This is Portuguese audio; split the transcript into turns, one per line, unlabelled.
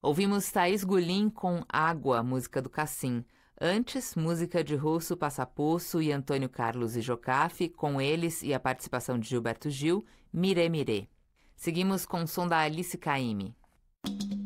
Ouvimos Thaís Gulim com Água, música do Cassim. Antes, música de Russo Passapoço e Antônio Carlos e Jocafe, com eles e a participação de Gilberto Gil, Mirê Mirê. Seguimos com o som da Alice Caymmi.